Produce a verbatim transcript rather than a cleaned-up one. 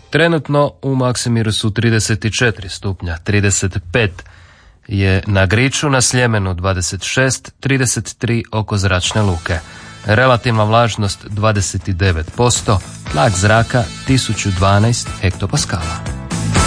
Trenutno u Maksimiru su trideset četiri stupnja, trideset pet je na Griču, na Sljemenu dvadeset šest, trideset tri oko Zračne luke. Relativna vlažnost dvadeset devet posto, tlak zraka tisuću dvanaest hektopaskala.